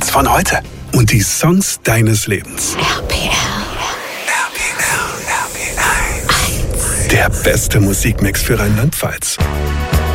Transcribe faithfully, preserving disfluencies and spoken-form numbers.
Radiohits von heute und die Songs deines Lebens. R P L. R P L, R P L. Der beste Musikmix für Rheinland-Pfalz.